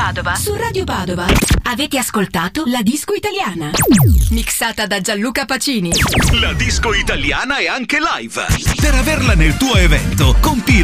Padova. Su Radio Padova. Avete ascoltato La Disco Italiana. Mixata da Gianluca Pacini. La disco italiana è anche live. Per averla nel tuo evento, compila